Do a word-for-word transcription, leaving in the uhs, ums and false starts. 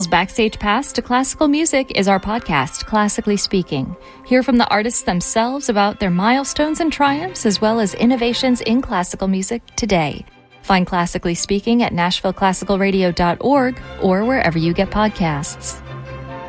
Backstage Pass to Classical Music is our podcast, Classically Speaking. Hear from the artists themselves about their milestones and triumphs, as well as innovations in classical music today. Find Classically Speaking at nashville classical radio dot org or wherever you get podcasts.